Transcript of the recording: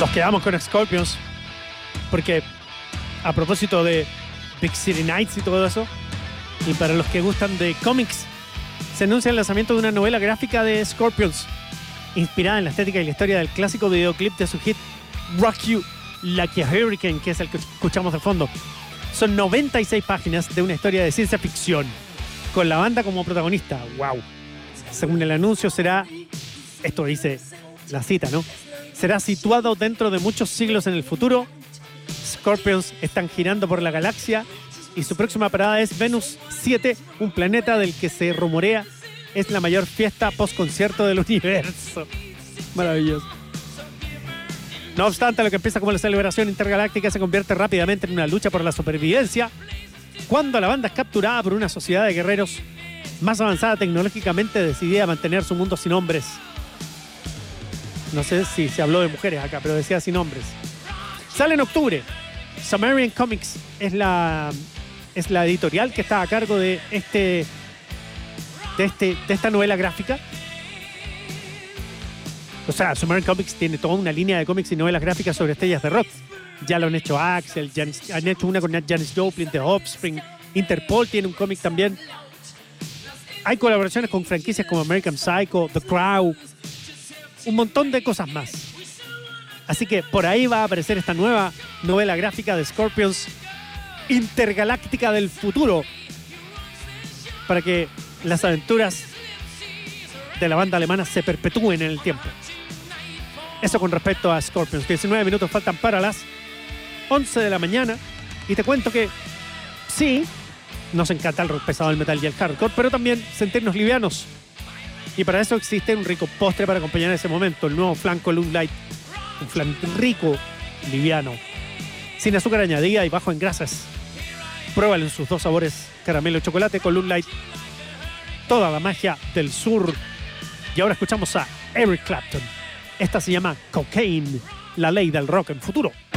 Nos quedamos con Scorpions porque a propósito de Big City Nights y todo eso, y para los que gustan de cómics, se anuncia el lanzamiento de una novela gráfica de Scorpions inspirada en la estética y la historia del clásico videoclip de su hit Rock You Like a Hurricane, que es el que escuchamos de fondo. Son 96 páginas de una historia de ciencia ficción con la banda como protagonista. ¡Wow! Según el anuncio será, esto dice la cita, ¿no? Será situado dentro de muchos siglos en el futuro. Scorpions están girando por la galaxia y su próxima parada es Venus 7, un planeta del que se rumorea es la mayor fiesta post-concierto del universo. Maravilloso. No obstante, lo que empieza como la celebración intergaláctica se convierte rápidamente en una lucha por la supervivencia cuando la banda es capturada por una sociedad de guerreros más avanzada tecnológicamente, decidida a mantener su mundo sin hombres. No sé si se habló de mujeres acá, pero decía sin hombres. Sale en octubre. Sumerian Comics es la editorial que está a cargo de esta novela gráfica. O sea, Sumerian Comics tiene toda una línea de cómics y novelas gráficas sobre estrellas de rock. Ya lo han hecho Axel, han hecho una con Janis Joplin, The Offspring, Interpol tiene un cómic también. Hay colaboraciones con franquicias como American Psycho, The Crow, un montón de cosas más. Así que por ahí va a aparecer esta nueva novela gráfica de Scorpions, intergaláctica del futuro, para que las aventuras de la banda alemana se perpetúen en el tiempo. Eso con respecto a Scorpions. 19 minutos faltan para las 11 de la mañana. Y te cuento que sí, nos encanta el rock pesado, el metal y el hardcore, pero también sentirnos livianos. Y para eso existe un rico postre para acompañar ese momento. El nuevo flan Column Light. Un flan rico, liviano, sin azúcar añadida y bajo en grasas. Pruébalo en sus dos sabores, caramelo y chocolate. Column Light. Toda la magia del sur. Y ahora escuchamos a Eric Clapton. Esta se llama Cocaine, la ley del rock en futuro.